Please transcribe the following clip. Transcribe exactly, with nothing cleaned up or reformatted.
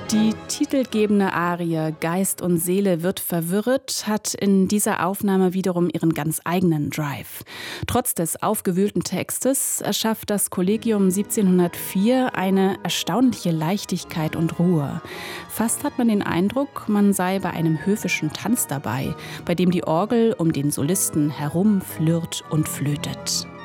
Die titelgebende Arie »Geist und Seele wird verwirret« hat in dieser Aufnahme wiederum ihren ganz eigenen Drive. Trotz des aufgewühlten Textes erschafft das Kollegium siebzehnhundertvier eine erstaunliche Leichtigkeit und Ruhe. Fast hat man den Eindruck, man sei bei einem höfischen Tanz dabei, bei dem die Orgel um den Solisten herum flirrt und flötet.